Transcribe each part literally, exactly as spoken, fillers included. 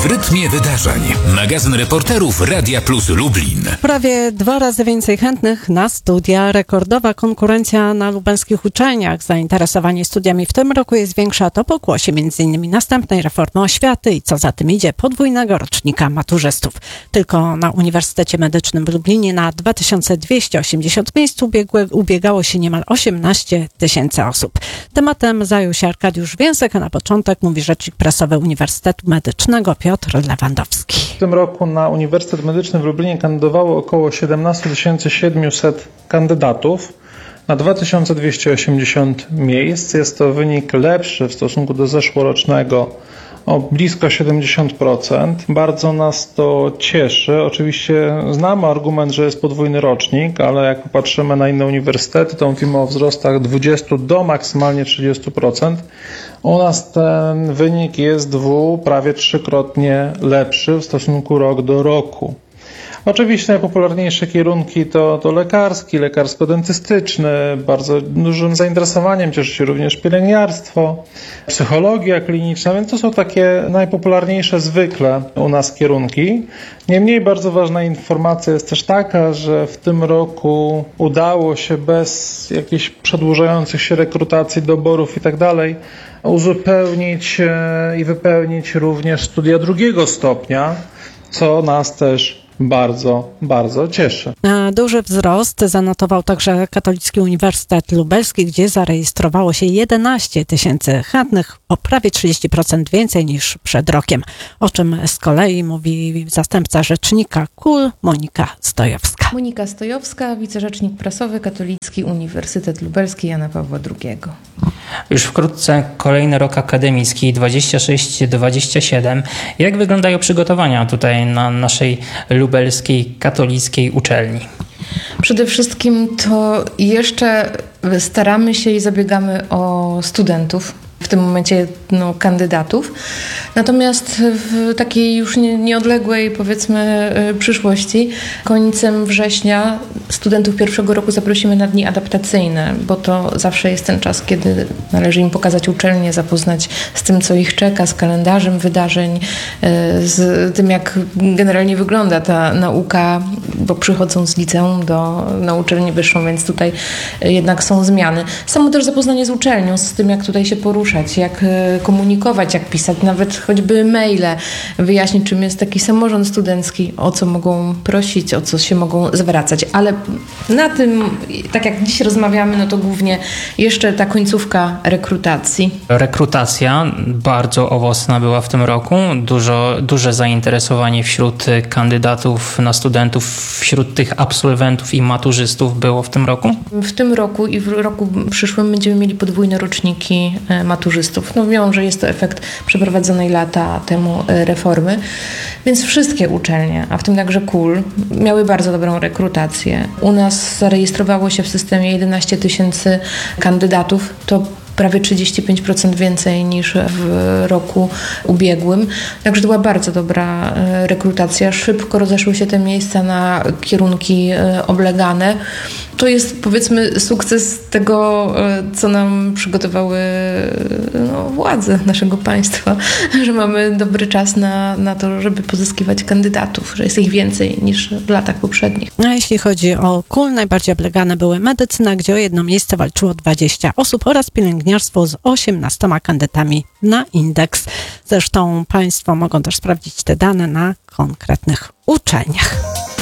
W rytmie wydarzeń. Magazyn reporterów Radia Plus Lublin. Prawie dwa razy więcej chętnych na studia. Rekordowa konkurencja na lubelskich uczelniach. Zainteresowanie studiami w tym roku jest większe, a to pokłosie między innymi następnej reformy oświaty i co za tym idzie podwójnego rocznika maturzystów. Tylko na Uniwersytecie Medycznym w Lublinie na dwa tysiące dwieście osiemdziesiąt miejsc ubiegłe, ubiegało się niemal osiemnaście tysięcy osób. Tematem zajął się Arkadiusz Więsek, a na początek mówi rzecznik prasowy Uniwersytetu Medycznego Piotr Lewandowski. W tym roku na Uniwersytet Medyczny w Lublinie kandydowało około siedemnaście tysięcy siedemset kandydatów na dwa tysiące dwieście osiemdziesiąt miejsc. Jest to wynik lepszy w stosunku do zeszłorocznego o blisko siedemdziesiąt procent. Bardzo nas to cieszy. Oczywiście znamy argument, że jest podwójny rocznik, ale jak popatrzymy na inne uniwersytety, to mówimy o wzrostach dwudziestu do maksymalnie trzydziestu procent. U nas ten wynik jest dwu, prawie trzykrotnie lepszy w stosunku rok do roku. Oczywiście najpopularniejsze kierunki to, to lekarski, lekarsko-dentystyczny. Bardzo dużym zainteresowaniem cieszy się również pielęgniarstwo, psychologia kliniczna, więc to są takie najpopularniejsze zwykle u nas kierunki. Niemniej bardzo ważna informacja jest też taka, że w tym roku udało się bez jakichś przedłużających się rekrutacji, doborów i tak dalej uzupełnić i wypełnić również studia drugiego stopnia, co nas też bardzo, bardzo cieszy. Duży wzrost zanotował także Katolicki Uniwersytet Lubelski, gdzie zarejestrowało się jedenaście tysięcy chętnych, o prawie trzydzieści procent więcej niż przed rokiem. O czym z kolei mówi zastępca rzecznika K U L Monika Stojowska. Monika Stojowska, wicerzecznik prasowy Katolicki Uniwersytet Lubelski Jana Pawła drugiego. Już wkrótce kolejny rok akademicki dwadzieścia sześć dwadzieścia siedem. Jak wyglądają przygotowania tutaj na naszej lubelskiej katolickiej uczelni? Przede wszystkim to jeszcze staramy się i zabiegamy o studentów. W tym momencie no, kandydatów. Natomiast w takiej już nie, nieodległej, powiedzmy, przyszłości, końcem września studentów pierwszego roku zaprosimy na dni adaptacyjne, bo to zawsze jest ten czas, kiedy należy im pokazać uczelnię, zapoznać z tym, co ich czeka, z kalendarzem wydarzeń, z tym, jak generalnie wygląda ta nauka, bo przychodzą z liceum do, na uczelnię wyższą, więc tutaj jednak są zmiany. Samo też zapoznanie z uczelnią, z tym, jak tutaj się porusza, jak komunikować, jak pisać nawet choćby maile, wyjaśnić, czym jest taki samorząd studencki, o co mogą prosić, o co się mogą zwracać. Ale na tym, tak jak dziś rozmawiamy, no to głównie jeszcze ta końcówka rekrutacji. Rekrutacja bardzo owocna była w tym roku. Dużo, duże zainteresowanie wśród kandydatów na studentów, wśród tych absolwentów i maturzystów było w tym roku? W tym roku i w roku przyszłym będziemy mieli podwójne roczniki maturzystów. No wiem, że jest to efekt przeprowadzonej lata temu reformy, więc wszystkie uczelnie, a w tym także K U L, miały bardzo dobrą rekrutację. U nas zarejestrowało się w systemie jedenaście tysięcy kandydatów, to prawie trzydzieści pięć procent więcej niż w roku ubiegłym. Także to była bardzo dobra rekrutacja. Szybko rozeszły się te miejsca na kierunki oblegane. To jest, powiedzmy, sukces tego, co nam przygotowały no, władze naszego państwa, że mamy dobry czas na, na to, żeby pozyskiwać kandydatów, że jest ich więcej niż w latach poprzednich. A jeśli chodzi o K U L, najbardziej oblegane były medycyna, gdzie o jedno miejsce walczyło dwadzieścia osób, oraz pielęgniarstwo z osiemnastoma kandydatami na indeks. Zresztą państwo mogą też sprawdzić te dane na konkretnych uczelniach.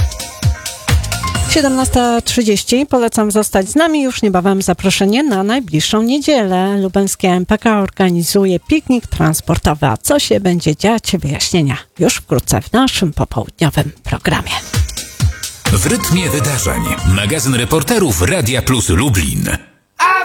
siedemnasta trzydzieści. Polecam zostać z nami. Już niebawem zaproszenie na najbliższą niedzielę. Lubelskie M P K organizuje piknik transportowy. A co się będzie dziać? Wyjaśnienia już wkrótce w naszym popołudniowym programie. W rytmie wydarzeń. Magazyn reporterów Radia Plus Lublin.